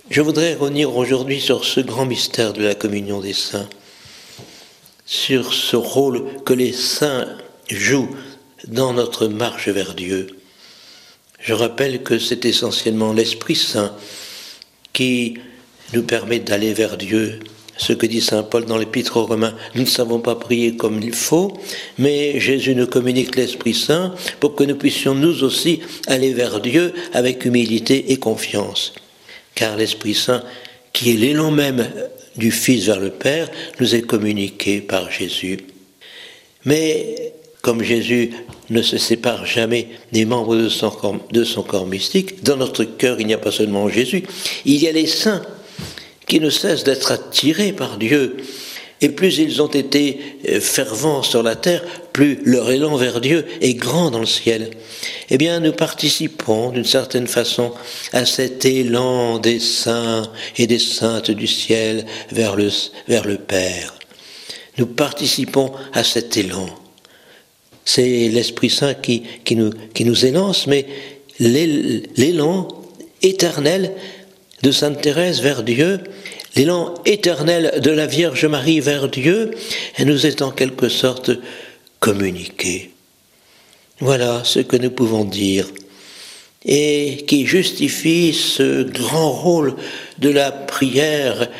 Je voudrais revenir aujourd'hui sur ce grand mystère de la communion des saints, sur ce rôle que les saints jouent dans notre marche vers Dieu. Je rappelle que c'est essentiellement l'Esprit Saint qui nous permet d'aller vers Dieu. Ce que dit saint Paul dans l'Épître aux Romains, nous ne savons pas prier comme il faut, mais Jésus nous communique l'Esprit Saint pour que nous puissions nous aussi aller vers Dieu avec humilité et confiance. Car l'Esprit Saint, qui est l'élan même du Fils vers le Père, nous est communiqué par Jésus. Mais comme Jésus ne se sépare jamais des membres de son corps mystique, dans notre cœur il n'y a pas seulement Jésus, il y a les saints qui ne cessent d'être attirés par Dieu. Et plus ils ont été fervents sur la terre, plus leur élan vers Dieu est grand dans le ciel. Eh bien, nous participons d'une certaine façon à cet élan des saints et des saintes du ciel vers le Père. Nous participons à cet élan. C'est l'Esprit Saint qui nous élance, mais l'élan éternel de Sainte Thérèse vers Dieu, l'élan éternel de la Vierge Marie vers Dieu, nous est en quelque sorte communiqué. Voilà ce que nous pouvons dire, et qui justifie ce grand rôle de la prière,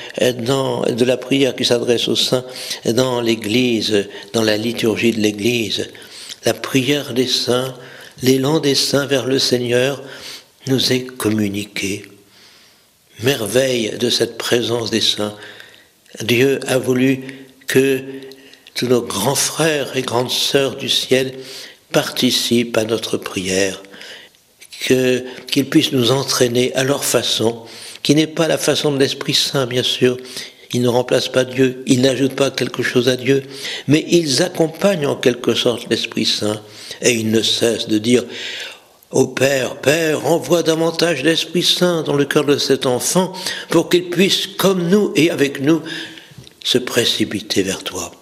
qui s'adresse aux saints dans l'Église, dans la liturgie de l'Église. La prière des saints, l'élan des saints vers le Seigneur nous est communiqué. Merveille de cette présence des saints. Dieu a voulu que tous nos grands frères et grandes sœurs du ciel participent à notre prière, qu'ils puissent nous entraîner à leur façon, qui n'est pas la façon de l'Esprit Saint, bien sûr. Ils ne remplacent pas Dieu, ils n'ajoutent pas quelque chose à Dieu, mais ils accompagnent en quelque sorte l'Esprit Saint, et ils ne cessent de dire: Ô Père, envoie davantage l'Esprit Saint dans le cœur de cet enfant pour qu'il puisse, comme nous et avec nous, se précipiter vers toi.